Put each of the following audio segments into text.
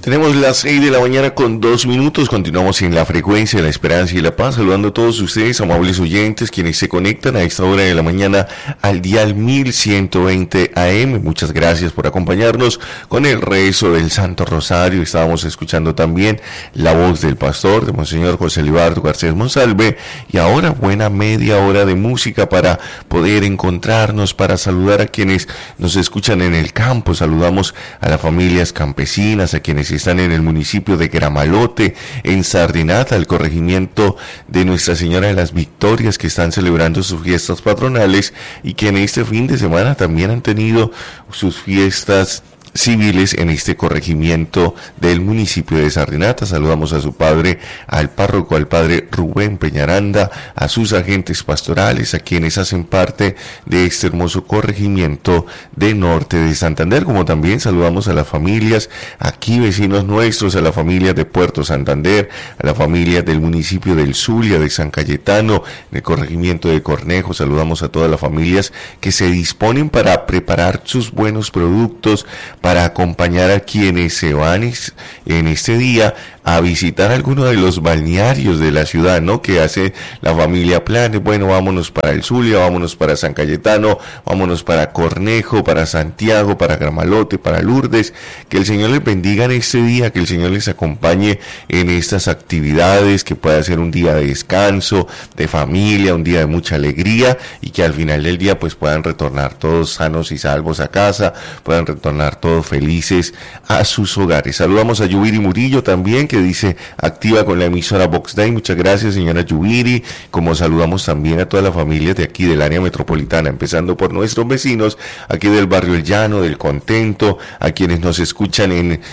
Tenemos las 6 de la mañana con 2 minutos, continuamos en la frecuencia de la esperanza y la paz, saludando a todos ustedes, amables oyentes, quienes se conectan a esta hora de la mañana al dial 1120 AM. Muchas gracias por acompañarnos con el rezo del Santo Rosario. Estábamos escuchando también la voz del pastor, de Monseñor José Libardo Garcés Monsalve, y ahora buena media hora de música para poder encontrarnos, para saludar a quienes nos escuchan en el campo. Saludamos a las familias campesinas, a quienes están en el municipio de Gramalote, en Sardinata, el corregimiento de Nuestra Señora de las Victorias, que están celebrando sus fiestas patronales y que en este fin de semana también han tenido sus fiestas civiles en este corregimiento del municipio de Sardinata. Saludamos a su padre, al párroco, al padre Rubén Peñaranda, a sus agentes pastorales, a quienes hacen parte de este hermoso corregimiento de norte de Santander, como también saludamos a las familias aquí vecinos nuestros, a las familias de Puerto Santander, a las familias del municipio del Zulia, de San Cayetano, del corregimiento de Cornejo. Saludamos a todas las familias que se disponen para preparar sus buenos productos, para acompañar a quienes se van en este día a visitar alguno de los balnearios de la ciudad, ¿no? Que hace la familia planes. Bueno, vámonos para el Zulia, vámonos para San Cayetano, vámonos para Cornejo, para Santiago, para Gramalote, para Lourdes. Que el Señor les bendiga en este día, que el Señor les acompañe en estas actividades, que pueda ser un día de descanso, de familia, un día de mucha alegría, y que al final del día pues puedan retornar todos sanos y salvos a casa, puedan retornar todos felices a sus hogares. Saludamos a Yubiri Murillo también, que dice activa con la emisora Vox Day. Muchas gracias, señora Yubiri. Como saludamos también a todas las familias de aquí del área metropolitana, empezando por nuestros vecinos aquí del barrio El Llano, del Contento, a quienes nos escuchan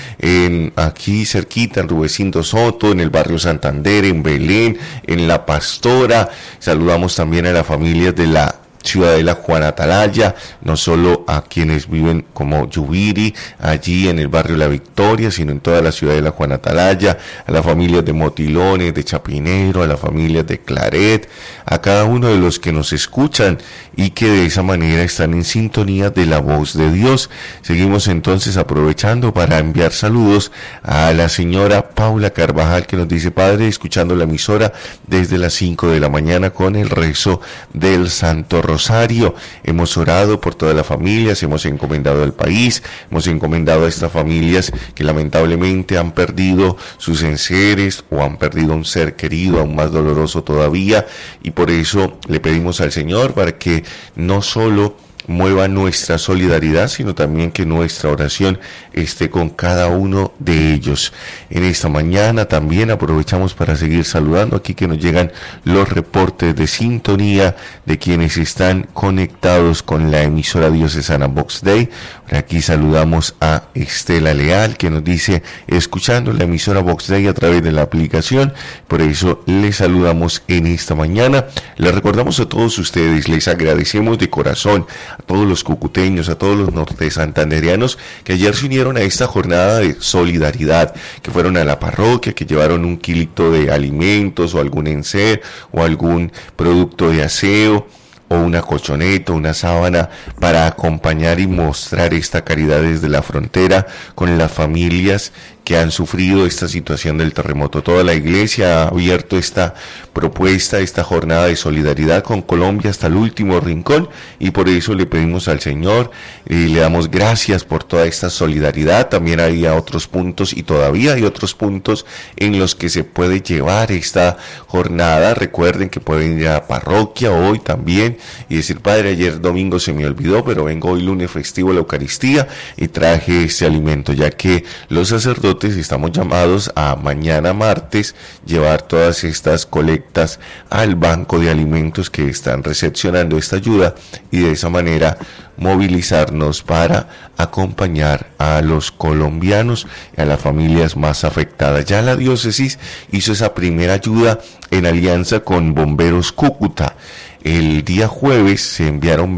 en aquí cerquita, en Rubecindo Soto, en el barrio Santander, en Belén, en La Pastora. Saludamos también a las familias de la Ciudadela Juan Atalaya, no solo a quienes viven como Yubiri, allí en el barrio La Victoria, sino en toda la Ciudadela Juan Atalaya, a las familias de Motilones, de Chapinero, a las familias de Claret, a cada uno de los que nos escuchan y que de esa manera están en sintonía de la voz de Dios. Seguimos entonces aprovechando para enviar saludos a la señora Paula Carvajal, que nos dice: padre, escuchando la emisora desde las 5 de la mañana con el rezo del Santo Rosario. Hemos orado por todas las familias, hemos encomendado al país, hemos encomendado a estas familias que lamentablemente han perdido sus enseres o han perdido un ser querido, aún más doloroso todavía, y por eso le pedimos al Señor para que no solo mueva nuestra solidaridad, sino también que nuestra oración esté con cada uno de ellos. En esta mañana también aprovechamos para seguir saludando aquí, que nos llegan los reportes de sintonía de quienes están conectados con la emisora diocesana Vox Day. Por aquí saludamos a Estela Leal, que nos dice: escuchando la emisora Vox Day a través de la aplicación. Por eso les saludamos en esta mañana. Les recordamos a todos ustedes, les agradecemos de corazón a todos los cucuteños, a todos los norte santanderianos que ayer se unieron a esta jornada de solidaridad, que fueron a la parroquia, que llevaron un kilito de alimentos o algún enser o algún producto de aseo o una colchoneta, una sábana, para acompañar y mostrar esta caridad desde la frontera con las familias que han sufrido esta situación del terremoto. Toda la iglesia ha abierto esta propuesta, esta jornada de solidaridad con Colombia hasta el último rincón, y por eso le pedimos al Señor y le damos gracias por toda esta solidaridad. También había otros puntos y todavía hay otros puntos en los que se puede llevar esta jornada. Recuerden que pueden ir a la parroquia hoy también y decir: padre, ayer domingo se me olvidó, pero vengo hoy lunes festivo a la Eucaristía y traje este alimento, ya que los sacerdotes estamos llamados a mañana martes llevar todas estas colectas al banco de alimentos que están recepcionando esta ayuda, y de esa manera movilizarnos para acompañar a los colombianos y a las familias más afectadas. Ya la diócesis hizo esa primera ayuda en alianza con Bomberos Cúcuta. El día jueves se enviaron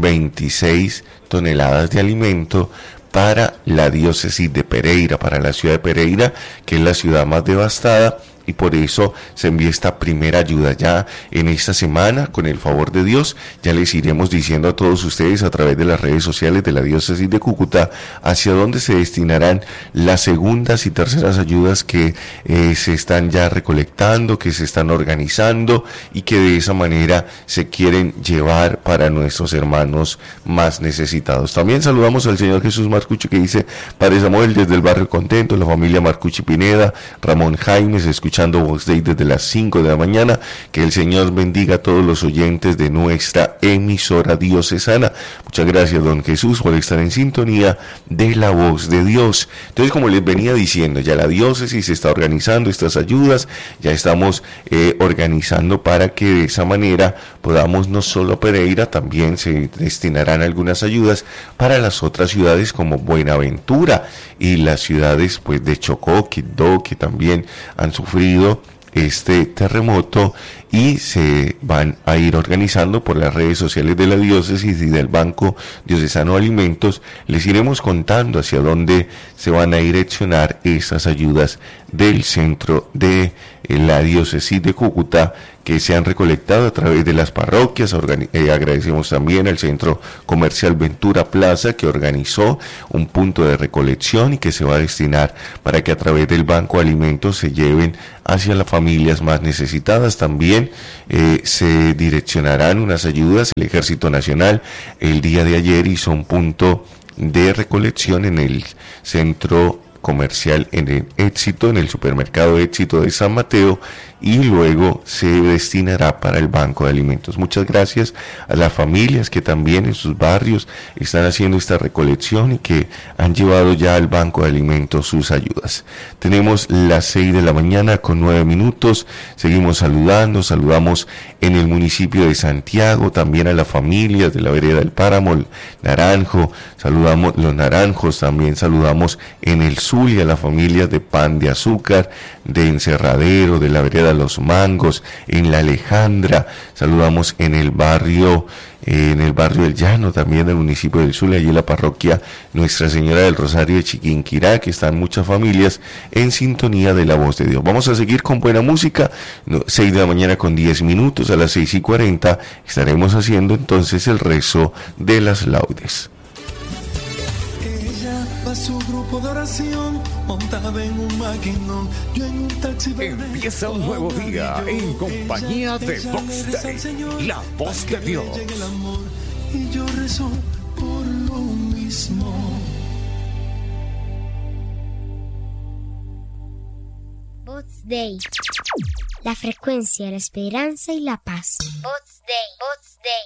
26 toneladas de alimento para la diócesis de Pereira, para la ciudad de Pereira, que es la ciudad más devastada, y por eso se envía esta primera ayuda. Ya en esta semana, con el favor de Dios, ya les iremos diciendo a todos ustedes a través de las redes sociales de la diócesis de Cúcuta hacia dónde se destinarán las segundas y terceras ayudas que se están ya recolectando, que se están organizando y que de esa manera se quieren llevar para nuestros hermanos más necesitados. También saludamos al señor Jesús Marcucci, que dice: Padre Samuel, desde el barrio Contento, la familia Marcucci Pineda, Ramón Jaimes, escuchando Vox Day desde las 5 de la mañana. Que el Señor bendiga a todos los oyentes de nuestra emisora diocesana. Muchas gracias, don Jesús, por estar en sintonía de la voz de Dios. Entonces, como les venía diciendo, ya la diócesis está organizando estas ayudas, ya estamos organizando para que de esa manera podamos, no solo Pereira, también se destinarán algunas ayudas para las otras ciudades como Buenaventura y las ciudades pues de Chocó, Quibdó, que también han sufrido este terremoto, y se van a ir organizando por las redes sociales de la diócesis y del Banco Diocesano de Alimentos. Les iremos contando hacia dónde se van a direccionar esas ayudas del centro de la diócesis de Cúcuta, que se han recolectado a través de las parroquias. Agradecemos también al Centro Comercial Ventura Plaza, que organizó un punto de recolección y que se va a destinar para que a través del Banco de Alimentos se lleven hacia las familias más necesitadas. También se direccionarán unas ayudas. El Ejército Nacional el día de ayer hizo un punto de recolección en el centro comercial en el Éxito, en el supermercado Éxito de San Mateo, y luego se destinará para el Banco de Alimentos. Muchas gracias a las familias que también en sus barrios están haciendo esta recolección y que han llevado ya al Banco de Alimentos sus ayudas. Tenemos las 6 de la mañana con 9 minutos, seguimos saludamos en el municipio de Santiago, también a las familias de la vereda del Páramo, el Naranjo, saludamos los Naranjos, también saludamos en el Zulia a las familias de Pan de Azúcar, de Encerradero, de la vereda Los Mangos, en la Alejandra, saludamos en el barrio del Llano, también del municipio del Zulia, y en la parroquia Nuestra Señora del Rosario de Chiquinquirá, que están muchas familias en sintonía de la voz de Dios. Vamos a seguir con buena música, 6 de la mañana con 10 minutos, a las 6:40 estaremos haciendo entonces el rezo de las laudes. Su grupo de oración montada en un maquinón, yo en un taxi. Empieza un nuevo día en compañía de Vox Day, la voz de Dios. Y yo rezo por lo mismo. Vox Day, la frecuencia de la esperanza y la paz. Vox Day, Vox Day.